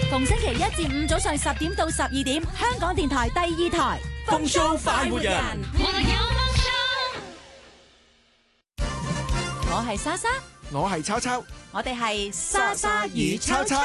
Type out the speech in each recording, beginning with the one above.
逢星期一至五早上10點到12點，香港電台第2台風騷快活人， 我係莎莎， 我係秋秋， 我哋係莎莎與秋秋。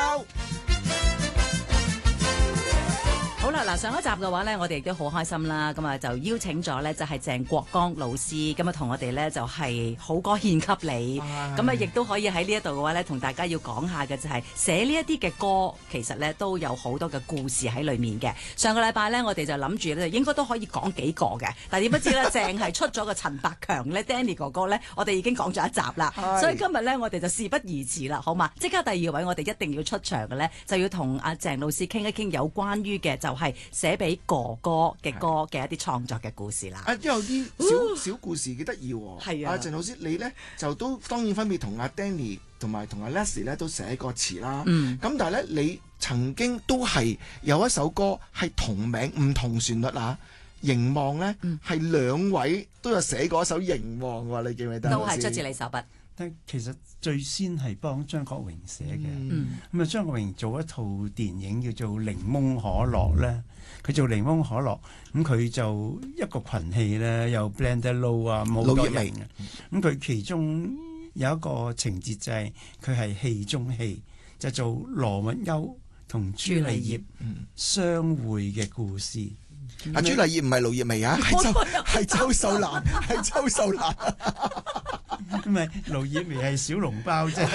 好啦，嗱，上一集嘅話咧，我哋亦都好開心啦，咁啊就邀請咗咧就係鄭國江老師，咁啊同我哋咧就係好歌獻給你，咁啊亦都可以喺呢一度嘅話咧，同大家要講下嘅就係寫呢一啲嘅歌，其實咧都有好多嘅故事喺裏面嘅。上個禮拜咧，我哋就諗住咧應該都可以講幾個嘅，但係點不知咧，淨係出咗個陳百強咧 Danny 哥哥咧，我哋已經講咗一集啦，所以今日咧我哋就事不宜遲啦，好嘛？即刻第二位我哋一定要出場嘅咧，就要同阿鄭老師傾一傾有關於嘅就係寫俾哥哥嘅歌嘅一啲創作嘅故事啦。 都有啲小故事幾得意喎。 係啊， 鄭老師你咧就都當然分別同阿 Danny 同埋同阿 Leslie 咧都寫過詞啦。咁但係咧你曾經都係有一首歌係同名唔同旋律啊，凝望咧係兩位都有寫過一首凝望喎，你記唔記得？ 都係出自你手筆。 但其實最先係幫張國榮寫嘅，咁啊張國榮做一套電影叫做《檸檬可樂》咧，佢做檸檬可樂，咁佢就一個群戲咧，有 Blender Low 啊，冇多人嘅，咁佢其中有一個情節就係佢係戲中戲，就做羅密歐同朱麗葉相會嘅故事。 阿朱麗葉唔係盧葉薇啊，係周秀蘭，係周秀蘭。 唔係盧葉薇係小籠包啫。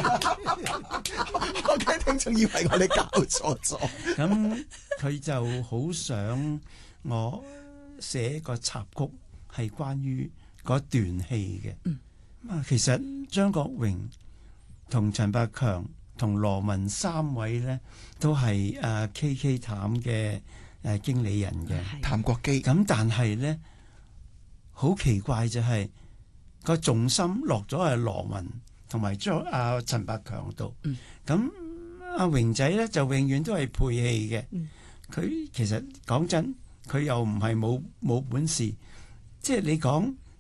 我驚聽眾以為我哋搞錯咗。 咁佢就好想我寫個插曲係關於嗰段戲嘅。其實張國榮同陳百強同羅文三位咧都係KK 譚嘅經理人嘅， 譚國基。 咁但係咧好奇怪就係個重心落咗係羅文同埋陳百強度。咁阿榮仔咧就永遠都係配戲嘅。佢其實講真，佢又唔係冇本事。即係你講